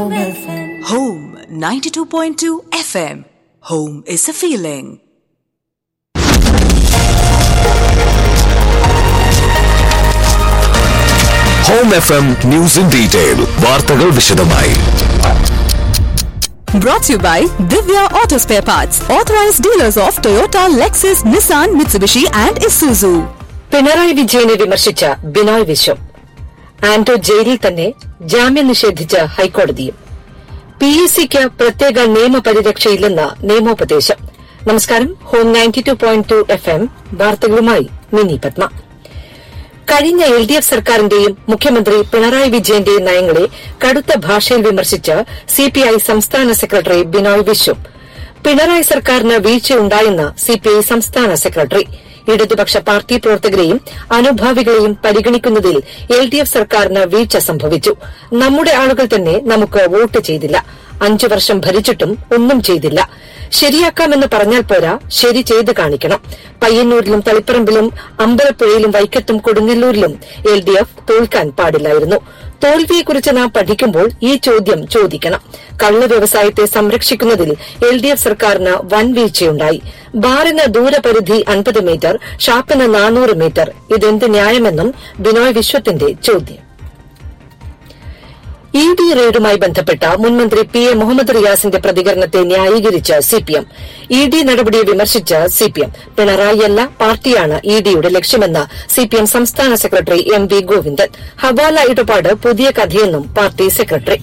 Home 92.2 FM. Home is a feeling. Home FM News in Detail. വാർത്തകൾ വിശദമായി. Brought to you by Divya Auto Spare Parts, authorized dealers of Toyota, Lexus, Nissan, Mitsubishi and Isuzu. Pinarayi വിജയനെ വിമർശിച്ച ബിനോയ് വിശ്വം. ആന്റോ ജയിലിൽ തന്നെ ജാമ്യം നിഷേധിച്ച ഹൈക്കോടതിയും. PSCക്ക് പ്രത്യേക നിയമപരിരക്ഷയില്ലെന്ന നിയമോപദേശം. നമസ്കാരം. ഹോം 92.2 FM വാർത്തകളുമായി മിനി പത്മ. കഴിഞ്ഞ LDF സർക്കാരിന്റെയും മുഖ്യമന്ത്രി പിണറായി വിജയന്റെയും നയങ്ങളെ കടുത്ത ഭാഷയിൽ വിമർശിച്ച CPI സംസ്ഥാന സെക്രട്ടറി ബിനോയ് വിശ്വം. പിണറായി സർക്കാരിന് വീഴ്ചയുണ്ടായെന്ന് CPI സംസ്ഥാന സെക്രട്ടറി. ഇടതുപക്ഷ പാർട്ടി പ്രവർത്തകരെയും അനുഭാവികളെയും പരിഗണിക്കുന്നതിൽ LDF സർക്കാരിന് വീഴ്ച സംഭവിച്ചു. നമ്മുടെ ആളുകൾ തന്നെ നമുക്ക് വോട്ട് ചെയ്തില്ല. 5 വർഷം ഭരിച്ചിട്ടും ഒന്നും ചെയ്തില്ല. ശരിയാക്കാമെന്ന് പറഞ്ഞാൽ പോരാ, ശരി ചെയ്ത് കാണിക്കണം. പയ്യന്നൂരിലും തളിപ്പറമ്പിലും അമ്പലപ്പുഴയിലും വൈക്കത്തും കൊടുങ്ങല്ലൂരിലും LDF തോൽക്കാൻ പാടില്ലായിരുന്നു. തോൽവിയെക്കുറിച്ച് നാം പഠിക്കുമ്പോൾ ഈ ചോദ്യം ചോദിക്കണം. കള്ള് വ്യവസായത്തെ സംരക്ഷിക്കുന്നതിൽ LDF സർക്കാരിന് വൻ വീഴ്ചയുണ്ടായി. ബാറിന് ദൂരപരിധി 50 മീറ്റർ, ഷാപ്പിന് 400 മീറ്റർ. ഇതെന്ത് ന്യായമെന്നും ബിനോയ് വിശ്വത്തിന്റെ ചോദ്യം. ED റെയ്ഡുമായി ബന്ധപ്പെട്ട മുൻമന്ത്രി PA മുഹമ്മദ് റിയാസിന്റെ പ്രതികരണത്തെ ന്യായീകരിച്ച CPM. ED നടപടിയെ വിമർശിച്ച CPM. പിണറായിയല്ല, പാർട്ടിയാണ് EDയുടെ ലക്ഷ്യമെന്ന് CPM സംസ്ഥാന സെക്രട്ടറി MV ഗോവിന്ദൻ. ഹവാല ഇടപാട് പുതിയ കഥയെന്നും പാർട്ടി സെക്രട്ടറി.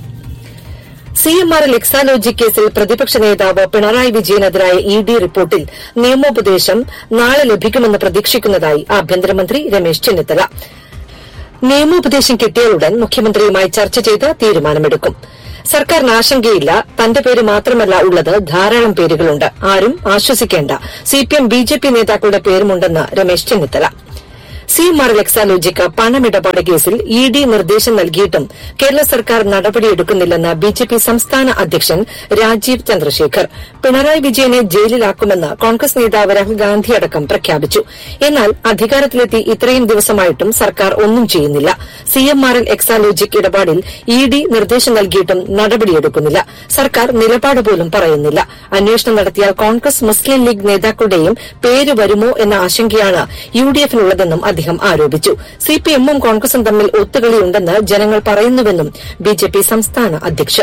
CMRL എക്സാലോജി കേസിൽ പ്രതിപക്ഷ നേതാവ് പിണറായി വിജയനെതിരായ ED റിപ്പോർട്ടിൽ നിയമോപദേശം നാളെ ലഭിക്കുമെന്ന് പ്രതീക്ഷിക്കുന്നതായി ആഭ്യന്തരമന്ത്രി രമേശ് ചെന്നിത്തല. നിയമോപദേശം കിട്ടിയാലുടൻ മുഖ്യമന്ത്രിയുമായി ചർച്ച ചെയ്ത് തീരുമാനമെടുക്കും. സർക്കാരിന് ആശങ്കയില്ല. തന്റെ പേര് മാത്രമല്ല ഉള്ളത്, ധാരാളം പേരുകളുണ്ട്. ആരും ആശ്വസിക്കേണ്ട. CPM BJP നേതാക്കളുടെ പേരുമുണ്ടെന്ന് രമേശ് ചെന്നിത്തല. CMRL എക്സാലോജിക്ക് പണമിടപാട് കേസിൽ ED നിർദ്ദേശം നൽകിയിട്ടും കേരള സർക്കാർ നടപടിയെടുക്കുന്നില്ലെന്ന് BJP സംസ്ഥാന അധ്യക്ഷൻ രാജീവ് ചന്ദ്രശേഖർ. പിണറായി വിജയനെ ജയിലിലാക്കുമെന്ന് കോൺഗ്രസ് നേതാവ് രാഹുൽ ഗാന്ധി അടക്കം പ്രഖ്യാപിച്ചു. എന്നാൽ അധികാരത്തിലെത്തി ഇത്രയും ദിവസമായിട്ടും സർക്കാർ ഒന്നും ചെയ്യുന്നില്ല. CMRL എക്സാലോജിക് ഇടപാടിൽ ED നിർദ്ദേശം നൽകിയിട്ടും നടപടിയെടുക്കുന്നില്ല. സർക്കാർ നിലപാട് പോലും പറയുന്നില്ല. അന്വേഷണം നടത്തിയാൽ കോൺഗ്രസ് മുസ്ലിം ലീഗ് നേതാക്കളുടെയും പേര് വരുമോ എന്ന ആശങ്കയാണ് UDFനുള്ളതെന്നും അദ്ദേഹം ആരോപിച്ചു. CPMും കോൺഗ്രസും തമ്മിൽ ഒത്തുകളിയുണ്ടെന്ന് ജനങ്ങൾ പറയുന്നുവെന്നും BJP സംസ്ഥാന അധ്യക്ഷൻ.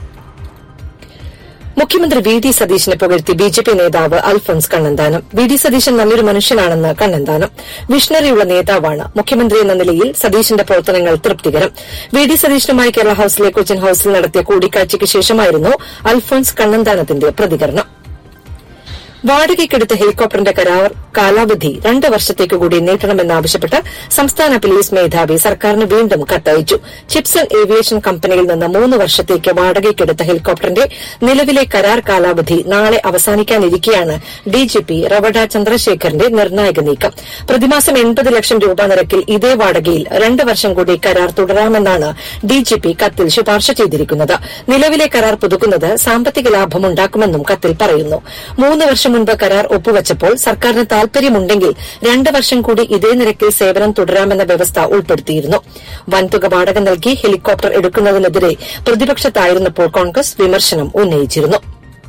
മുഖ്യമന്ത്രി VD സതീശനെ പുകഴ്ത്തി BJP നേതാവ് അൽഫോൺസ് കണ്ണന്താനം. VD സതീശൻ നല്ലൊരു മനുഷ്യനാണെന്ന് കണ്ണന്താനം. വിഷണറിയുള്ള നേതാവാണ്. മുഖ്യമന്ത്രി എന്ന നിലയിൽ സതീശന്റെ പ്രവർത്തനങ്ങൾ തൃപ്തികരം. VD സതീശനുമായി കേരള ഹൌസിലെ കൊച്ചിൻ ഹൌസിൽ നടത്തിയ കൂടിക്കാഴ്ചയ്ക്ക് ശേഷമായിരുന്നു അൽഫോൺസ് കണ്ണന്താനത്തിന്റെ പ്രതികരണം. വാടകയ്ക്കെടുത്ത ഹെലികോപ്റ്ററിന്റെ കരാർ കാലാവധി 2 വർഷത്തേക്ക് കൂടി നീട്ടണമെന്നാവശ്യപ്പെട്ട് സംസ്ഥാന പോലീസ് മേധാവി സർക്കാരിന് വീണ്ടും കത്തയച്ചു. ചിപ്സൺ ഏവിയേഷൻ കമ്പനിയിൽ നിന്ന് 3 വർഷത്തേക്ക് വാടകയ്ക്കെടുത്ത ഹെലികോപ്റ്ററിന്റെ നിലവിലെ കരാർ കാലാവധി നാളെ അവസാനിക്കാനിരിക്കെയാണ് DGP റവഡ ചന്ദ്രശേഖറിന്റെ നിർണായക നീക്കം. പ്രതിമാസം 80 ലക്ഷം രൂപ നിരക്കിൽ ഇതേ വാടകയിൽ 2 വർഷം കൂടി കരാർ തുടരാമെന്നാണ് DGP കത്തിൽ ശുപാർശ ചെയ്തിരിക്കുന്നത്. നിലവിലെ കരാർ പുതുക്കുന്നത് സാമ്പത്തിക ലാഭമുണ്ടാക്കുമെന്നും കത്തിൽ പറയുന്നു. 3 വർഷം മുൻപ് കരാർ ഒപ്പുവച്ചപ്പോൾ സർക്കാരിന് താൽപര്യമുണ്ടെങ്കിൽ 2 വർഷം കൂടി ഇതേ നിരക്കിൽ സേവനം തുടരാമെന്ന വ്യവസ്ഥ ഉൾപ്പെടുത്തിയിരുന്നു. വൻതുക വാടക നൽകി ഹെലികോപ്റ്റർ എടുക്കുന്നതിനെതിരെ പ്രതിപക്ഷത്തായിരുന്നപ്പോൾ കോൺഗ്രസ് വിമർശനം ഉന്നയിച്ചിരുന്നു.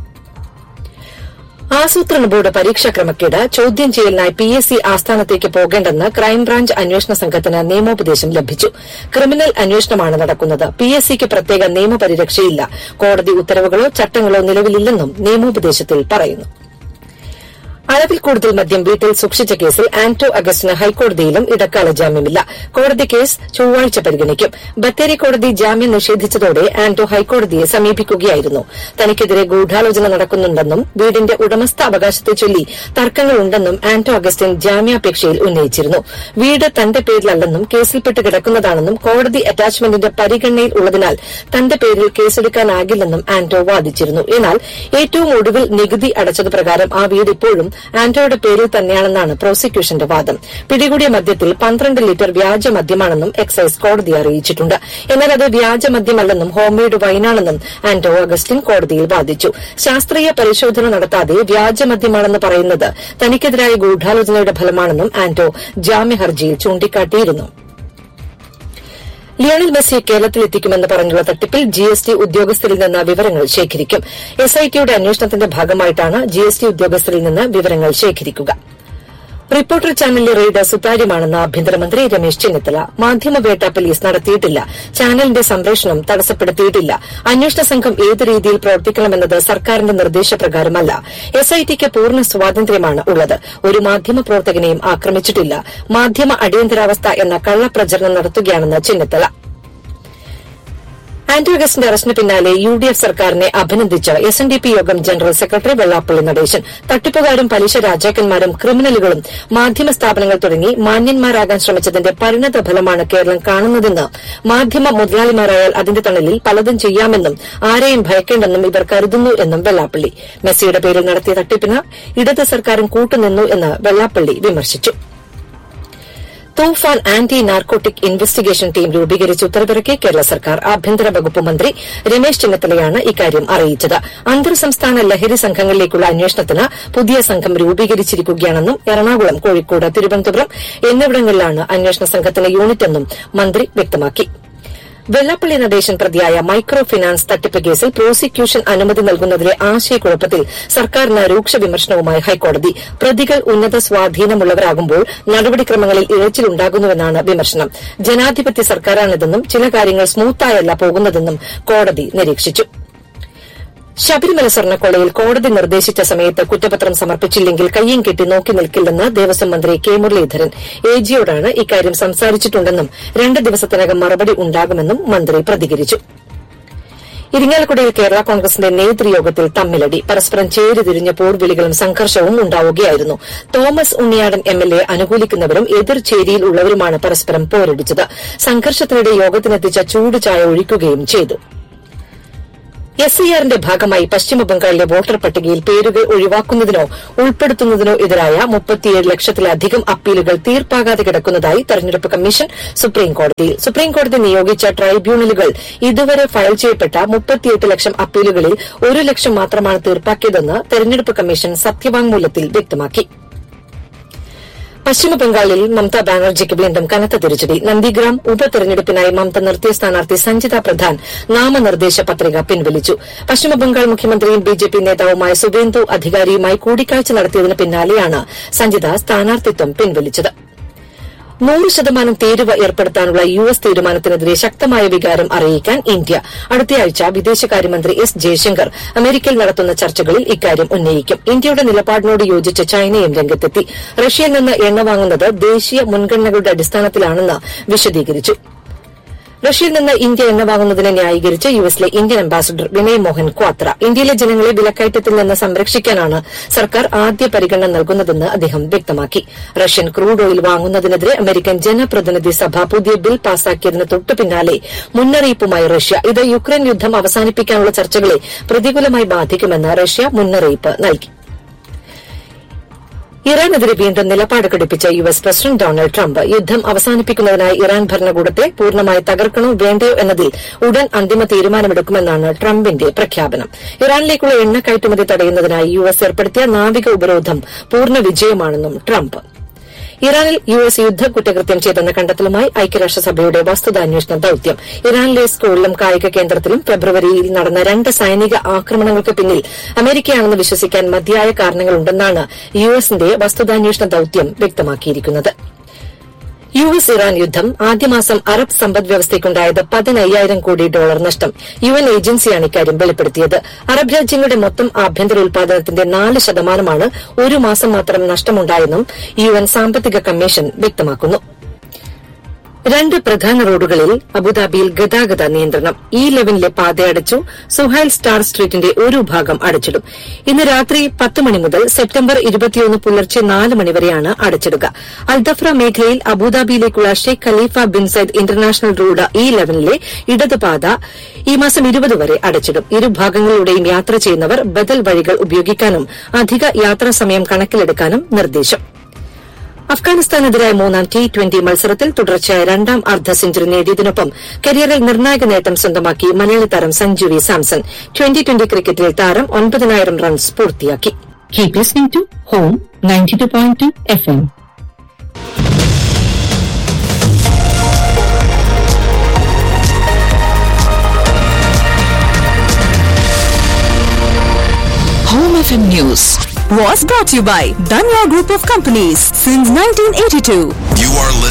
ആസൂത്രണ ബോർഡ് പരീക്ഷാ ക്രമക്കേട് ചോദ്യം ചെയ്യലിനായി PSC ആസ്ഥാനത്തേക്ക് പോകേണ്ടെന്ന് ക്രൈംബ്രാഞ്ച് അന്വേഷണ സംഘത്തിന് നിയമോപദേശം ലഭിച്ചു. ക്രിമിനൽ അന്വേഷണമാണ് നടക്കുന്നത്. PSCക്ക് പ്രത്യേക നിയമപരിരക്ഷയില്ല. കോടതി ഉത്തരവുകളോ ചട്ടങ്ങളോ നിലവിലില്ലെന്നും നിയമോപദേശത്തിൽ പറയുന്നു. അളവിൽ കൂടുതൽ മദ്യം വീട്ടിൽ സൂക്ഷിച്ച കേസിൽ ആന്റോ അഗസ്റ്റിന് ഹൈക്കോടതിയിലും ഇടക്കാല ജാമ്യമില്ല. കോടതി കേസ് ചൊവ്വാഴ്ച പരിഗണിക്കും. ബത്തേരി കോടതി ജാമ്യം നിഷേധിച്ചതോടെ ആന്റോ ഹൈക്കോടതിയെ സമീപിക്കുകയായിരുന്നു. തനിക്കെതിരെ ഗൂഢാലോചന നടക്കുന്നുണ്ടെന്നും വീടിന്റെ ഉടമസ്ഥ അവകാശത്തെ ചൊല്ലി തർക്കങ്ങളുണ്ടെന്നും ആന്റോ അഗസ്റ്റിൻ ജാമ്യാപേക്ഷയിൽ ഉന്നയിച്ചിരുന്നു. വീട് തന്റെ പേരിലല്ലെന്നും കേസിൽപ്പെട്ട് കിടക്കുന്നതാണെന്നും കോടതി അറ്റാച്ച്മെന്റിന്റെ പരിഗണനയിൽ ഉള്ളതിനാൽ തന്റെ പേരിൽ കേസെടുക്കാനാകില്ലെന്നും ആന്റോ വാദിച്ചിരുന്നു. എന്നാൽ ഏറ്റവും ഒടുവിൽ നികുതി അടച്ചത് പ്രകാരം ആ വീട് ഇപ്പോഴും ആന്റോയുടെ പേരിൽ തന്നെയാണെന്നാണ് പ്രോസിക്യൂഷന്റെ വാദം. പിടികൂടിയ മദ്യത്തിൽ 12 ലിറ്റർ വ്യാജമദ്യമാണെന്നും എക്സൈസ് കോടതിയെ അറിയിച്ചിട്ടുണ്ട്. എന്നാൽ അത് വ്യാജമദ്യമല്ലെന്നും ഹോംമെയ്ഡ് വൈനാണെന്നും ആന്റോ അഗസ്റ്റിൻ കോടതിയിൽ വാദിച്ചു. ശാസ്ത്രീയ പരിശോധന നടത്താതെ വ്യാജമദ്യമാണെന്ന് പറയുന്നത് തനിക്കെതിരായ ഗൂഢാലോചനയുടെ ഫലമാണെന്നും ആന്റോ ജാമ്യഹർജിയിൽ ചൂണ്ടിക്കാട്ടിയിരുന്നു. ലിയണൽ മെസ്സിയെ കേരളത്തിലെത്തിക്കുമെന്ന് പറഞ്ഞുള്ള തട്ടിപ്പിൽ GST ഉദ്യോഗസ്ഥരിൽ നിന്ന് വിവരങ്ങൾ ശേഖരിക്കും. SITയുടെ അന്വേഷണത്തിന്റെ ഭാഗമായിട്ടാണ് GST ഉദ്യോഗസ്ഥരിൽ നിന്ന് വിവരങ്ങൾ ശേഖരിക്കുക. റിപ്പോർട്ടർ ചാനലിലെ റെയ്ഡ് സുതാര്യമാണെന്ന് ആഭ്യന്തരമന്ത്രി രമേശ് ചെന്നിത്തല. മാധ്യമവേട്ട പോലീസ് നടത്തിയിട്ടില്ല. ചാനലിന്റെ സംപ്രേഷണം തടസ്സപ്പെടുത്തിയിട്ടില്ല. അന്വേഷണ സംഘം ഏത് രീതിയിൽ പ്രവർത്തിക്കണമെന്നത് സർക്കാരിന്റെ നിർദ്ദേശപ്രകാരമല്ല. SITക്ക് പൂർണ്ണ സ്വാതന്ത്ര്യമാണ് ഉള്ളത്. ഒരു മാധ്യമ പ്രവർത്തകനെയും ആക്രമിച്ചിട്ടില്ല. മാധ്യമ അടിയന്തരാവസ്ഥ എന്ന കള്ളപ്രചരണം നടത്തുകയാണെന്ന് ചെന്നിത്തല. ആന്റോ അഗസ്റ്റിന്റെ അറസ്റ്റിന് പിന്നാലെ UDF സർക്കാരിനെ അഭിനന്ദിച്ച SNDP യോഗം ജനറൽ സെക്രട്ടറി വെള്ളാപ്പള്ളി നടേശൻ. തട്ടിപ്പുകാരും പലിശ രാജാക്കന്മാരും ക്രിമിനലുകളും മാധ്യമ സ്ഥാപനങ്ങൾ തുടങ്ങി മാന്യന്മാരാകാൻ ശ്രമിച്ചതിന്റെ പരിണത ഫലമാണ് കേരളം കാണുന്നതെന്ന്, മാധ്യമ മുതലാളിമാരായാൽ അതിന്റെ തണലിൽ പലതും ചെയ്യാമെന്നും ആരെയും ഭയക്കേണ്ടെന്നും ഇവർ കരുതുന്നു എന്നും വെള്ളാപ്പള്ളി. മെസ്സിയുടെ പേരിൽ നടത്തിയ തട്ടിപ്പിന് ഇടത് സർക്കാരും കൂട്ടുനിന്നു എന്ന് വെള്ളാപ്പള്ളി വിമർശിച്ചു. തൂഫാൻ ആന്റി നാർക്കോട്ടിക് ഇൻവെസ്റ്റിഗേഷൻ ടീം രൂപീകരിച്ച് ഉത്തരവിറക്കി കേരള സർക്കാർ. ആഭ്യന്തര വകുപ്പ് മന്ത്രി രമേശ് ചെന്നിത്തലയാണ് ഇക്കാര്യം അറിയിച്ചത്. അന്തർ സംസ്ഥാന ലഹരി സംഘങ്ങളിലേക്കുള്ള അന്വേഷണത്തിന് പുതിയ സംഘം രൂപീകരിച്ചിരിക്കുകയാണെന്നും എറണാകുളം, കോഴിക്കോട്, തിരുവനന്തപുരം എന്നിവിടങ്ങളിലാണ് അന്വേഷണ സംഘത്തിന് യൂണിറ്റെന്നും മന്ത്രി വ്യക്തമാക്കി. വെള്ളാപ്പള്ളി നടേശൻ പ്രതിയായ മൈക്രോ ഫിനാൻസ് തട്ടിപ്പ് കേസിൽ പ്രോസിക്യൂഷൻ അനുമതി നൽകുന്നതിലെ ആശയക്കുഴപ്പത്തിൽ സർക്കാരിന് രൂക്ഷ വിമർശനവുമായി ഹൈക്കോടതി. പ്രതികൾ ഉന്നത സ്വാധീനമുള്ളവരാകുമ്പോൾ നടപടിക്രമങ്ങളിൽ ഇഴച്ചിലുണ്ടാകുന്നുവെന്നാണ് വിമർശനം. ജനാധിപത്യ സർക്കാരാണിതെന്നും ചില കാര്യങ്ങൾ സ്മൂത്തായല്ല പോകുന്നതെന്നും കോടതി നിരീക്ഷിച്ചു. ശബരിമല സ്വർണ്ണക്കൊള്ളയിൽ കോടതി നിർദ്ദേശിച്ച സമയത്ത് കുറ്റപത്രം സമർപ്പിച്ചില്ലെങ്കിൽ കയ്യും കെട്ടി നോക്കി നിൽക്കില്ലെന്ന് ദേവസ്വം മന്ത്രി കെ മുരളീധരൻ. AGയോടാണ് ഇക്കാര്യം സംസാരിച്ചിട്ടുണ്ടെന്നും 2 ദിവസത്തിനകം മറുപടി ഉണ്ടാകുമെന്നും മന്ത്രി പ്രതികരിച്ചു. ഇരിങ്ങാലക്കുടയിൽ കേരള കോൺഗ്രസിന്റെ നേതൃയോഗത്തിൽ തമ്മിലടി. പരസ്പരം ചേരിതിരിഞ്ഞ പോർവിളികളും സംഘർഷവും ഉണ്ടാവുകയായിരുന്നു. തോമസ് ഉണ്ണിയാടൻ MLA അനുകൂലിക്കുന്നവരും എതിർ ചേരിയിൽ ഉള്ളവരുമാണ് പരസ്പരം പോരടിച്ചത്. സംഘർഷത്തിനിടെ യോഗത്തിനെത്തിച്ച ചൂട് ചായ ഒഴിക്കുകയും ചെയ്തു. SIRന്റെ ഭാഗമായി പശ്ചിമബംഗാളിലെ വോട്ടർ പട്ടികയിൽ പേരുകൾ ഒഴിവാക്കുന്നതിനോ ഉൾപ്പെടുത്തുന്നതിനോ എതിരായ 37 ലക്ഷത്തിലധികം അപ്പീലുകൾ തീർപ്പാകാതെ കിടക്കുന്നതായി തെരഞ്ഞെടുപ്പ് കമ്മീഷൻ സുപ്രീംകോടതിയിൽ. സുപ്രീംകോടതി നിയോഗിച്ച ട്രൈബ്യൂണലുകൾ ഇതുവരെ ഫയൽ ചെയ്യപ്പെട്ട 38 ലക്ഷം അപ്പീലുകളിൽ 1 ലക്ഷം മാത്രമാണ് തീർപ്പാക്കിയതെന്ന് തെരഞ്ഞെടുപ്പ് കമ്മീഷൻ സത്യവാങ്മൂലത്തിൽ വ്യക്തമാക്കി. പശ്ചിമബംഗാളിൽ മമതാ ബാനർജിക്ക് വീണ്ടും കനത്ത തിരിച്ചടി. നന്ദിഗ്രാം ഉപതെരഞ്ഞെടുപ്പിനായി മമത നിർത്തിയ സ്ഥാനാർത്ഥി സഞ്ജിത പ്രധാൻ നാമനിർദ്ദേശ പത്രിക പിൻവലിച്ചു. പശ്ചിമബംഗാൾ മുഖ്യമന്ത്രിയും BJP നേതാവുമായ സുവേന്ദു അധികാരിയുമായി കൂടിക്കാഴ്ച നടത്തിയതിന് പിന്നാലെയാണ് സഞ്ജിത സ്ഥാനാർത്ഥിത്വം പിൻവലിച്ചത്. 100% തീരുവ ഏർപ്പെടുത്താനുള്ള US തീരുമാനത്തിനെതിരെ ശക്തമായ വികാരം അറിയിക്കാൻ ഇന്ത്യ. അടുത്തയാഴ്ച വിദേശകാര്യമന്ത്രി S. ജയശങ്കർ അമേരിക്കയിൽ നടത്തുന്ന ചർച്ചകളിൽ ഇക്കാര്യം ഉന്നയിക്കും. ഇന്ത്യയുടെ നിലപാടിനോട് യോജിച്ച ചൈനയും രംഗത്തെത്തി. റഷ്യയിൽ നിന്ന് എണ്ണ വാങ്ങുന്നത് ദേശീയ മുൻഗണനകളുടെ അടിസ്ഥാനത്തിലാണെന്ന് വിശദീകരിച്ചു. റഷ്യയിൽ നിന്ന് ഇന്ത്യ എണ്ണ വാങ്ങുന്നതിനെ ന്യായീകരിച്ച് യുഎസിലെ ഇന്ത്യൻ അംബാസിഡർ വിനയ് മോഹൻ ക്വാത്ര. ഇന്ത്യയിലെ ജനങ്ങളെ വിലക്കയറ്റത്തിൽ നിന്ന് സംരക്ഷിക്കാനാണ് സർക്കാർ ആദ്യ പരിഗണന നൽകുന്നതെന്ന് അദ്ദേഹം വ്യക്തമാക്കി. റഷ്യൻ ക്രൂഡ് ഓയിൽ വാങ്ങുന്നതിനെതിരെ അമേരിക്കൻ ജനപ്രതിനിധി സഭ പുതിയ ബിൽ പാസാക്കിയതിന് തൊട്ടു പിന്നാലെ മുന്നറിയിപ്പുമായി റഷ്യ. ഇത് യുക്രൈൻ യുദ്ധം അവസാനിപ്പിക്കാനുള്ള ചർച്ചകളെ പ്രതികൂലമായി ബാധിക്കുമെന്ന് റഷ്യ മുന്നറിയിപ്പ് നൽകി. ഇറാനെതിരെ വീണ്ടും നിലപാട് ഘടിപ്പിച്ച US പ്രസിഡന്റ് ഡൊണാൾഡ് ട്രംപ്. യുദ്ധം അവസാനിപ്പിക്കുന്നതിനായി ഇറാൻ ഭരണകൂടത്തെ പൂർണ്ണമായി തകർക്കണോ വേണ്ടയോ എന്നതിൽ ഉടൻ അന്തിമ തീരുമാനമെടുക്കുമെന്നാണ് ട്രംപിന്റെ പ്രഖ്യാപനം. ഇറാനിലേക്കുള്ള എണ്ണ കയറ്റുമതി തടയുന്നതിനായി US ഏർപ്പെടുത്തിയ നാവിക ഉപരോധം പൂർണ്ണ വിജയമാണെന്നും ട്രംപ്. ഇറാനിൽ US യുദ്ധ കുറ്റകൃത്യം ചെയ്തെന്ന കണ്ടെത്തലുമായി ഐക്യരാഷ്ട്രസഭയുടെ വസ്തുതാന്വേഷണ ദൌത്യം. ഇറാനിലെ സ്കൂളിലും കായിക കേന്ദ്രത്തിലും ഫെബ്രുവരിയിൽ നടന്ന 2 സൈനിക ആക്രമണങ്ങൾക്ക് പിന്നിൽ അമേരിക്കയാണെന്ന് വിശ്വസിക്കാൻ മതിയായ കാരണങ്ങളുണ്ടെന്നാണ് USന്റെ വസ്തുതാന്വേഷണ ദൌത്യം വ്യക്തമാക്കിയിരിക്കുന്നത്. US ഇറാൻ യുദ്ധം ആദ്യമാസം അറബ് സമ്പദ്വ്യവസ്ഥയ്ക്കുണ്ടായത് $15,000 കോടി നഷ്ടം. UN ഏജൻസിയാണ് ഇക്കാര്യം വെളിപ്പെടുത്തിയത്. അറബ് രാജ്യങ്ങളുടെ മൊത്തം ആഭ്യന്തര ഉൽപാദനത്തിന്റെ 4% ഒരു മാസം മാത്രം നഷ്ടമുണ്ടായെന്നും UN സാമ്പത്തിക കമ്മീഷൻ വ്യക്തമാക്കുന്നു. 2 പ്രധാന റോഡുകളിൽ അബുദാബിയിൽ ഗതാഗത നിയന്ത്രണം. E11ലെ പാത അടച്ചു. സുഹൈൽ സ്റ്റാർ സ്ട്രീറ്റിന്റെ ഒരു ഭാഗം അടച്ചിടും. ഇന്ന് രാത്രി 10 മണി മുതൽ സെപ്റ്റംബർ 21 പുലർച്ചെ 4 മണിവരെയാണ് അടച്ചിടുക. അൽദഫ്ര മേഖലയിൽ അബുദാബിയിലേക്കുള്ള Sheikh Khalifa bin Sayyid international road E11ലെ ഇടതുപാത ഈ മാസം 20 വരെ അടച്ചിടും. ഇരുഭാഗങ്ങളിലൂടെയും യാത്ര ചെയ്യുന്നവർ ബദൽ വഴികൾ ഉപയോഗിക്കാനും അധിക യാത്രാ സമയം കണക്കിലെടുക്കാനും നിർദ്ദേശം. അഫ്ഗാനിസ്ഥാനെതിരായ 3ാം T20 മത്സരത്തിൽ തുടർച്ചയായ 2ാം അർദ്ധ സെഞ്ചുറി നേടിയതിനൊപ്പം കരിയറിൽ നിർണായക നേട്ടം സ്വന്തമാക്കി മലയാളി താരം സഞ്ജു വി സാംസൺ. 2020 ക്രിക്കറ്റിൽ താരം 9,000 റൺസ് പൂർത്തിയാക്കി. Keep listening to Home 92.2 FM. FM News was brought to you by Danya Group of Companies since 1982. You are listening